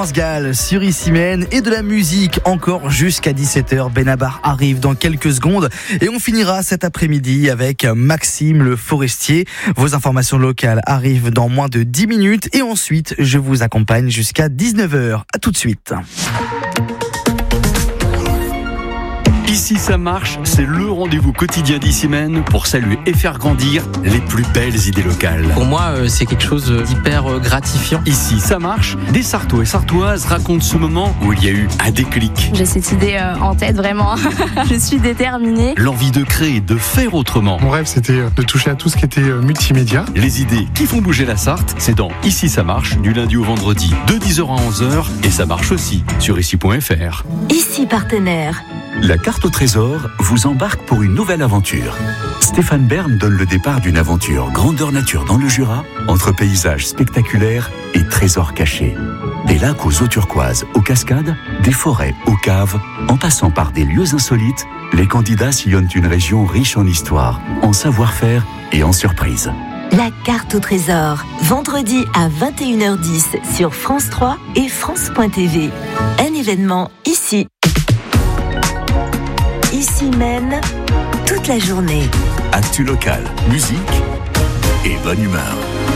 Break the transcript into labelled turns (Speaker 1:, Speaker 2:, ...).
Speaker 1: France Gall sur Ici Mène et de la musique encore jusqu'à 17h. Benabar arrive dans quelques secondes et on finira cet après-midi avec Maxime le Forestier. Vos informations locales arrivent dans moins de 10 minutes et ensuite je vous accompagne jusqu'à 19h. À tout de suite.
Speaker 2: Ici ça marche, c'est le rendez-vous quotidien d'Ici Mène pour saluer et faire grandir les plus belles idées locales.
Speaker 3: Pour moi, c'est quelque chose d'hyper gratifiant.
Speaker 2: Ici ça marche, des Sartois et Sartoises racontent ce moment où il y a eu un déclic.
Speaker 4: J'ai cette idée en tête, vraiment. Je suis déterminée.
Speaker 2: L'envie de créer, de faire autrement.
Speaker 5: Mon rêve, c'était de toucher à tout ce qui était multimédia.
Speaker 2: Les idées qui font bouger la Sarthe, c'est dans Ici ça marche, du lundi au vendredi, de 10h à 11h, et ça marche aussi sur ici.fr.
Speaker 6: Ici partenaire.
Speaker 7: La carte au trésor vous embarque pour une nouvelle aventure. Stéphane Bern donne le départ d'une aventure grandeur nature dans le Jura, entre paysages spectaculaires et trésors cachés. Des lacs aux eaux turquoises, aux cascades, des forêts aux caves, en passant par des lieux insolites, les candidats sillonnent une région riche en histoire, en savoir-faire et en surprises.
Speaker 6: La carte au trésor, vendredi à 21h10 sur France 3 et France.tv. Un événement ici. Ici Mène, toute la journée.
Speaker 7: Actu local, musique et bonne humeur.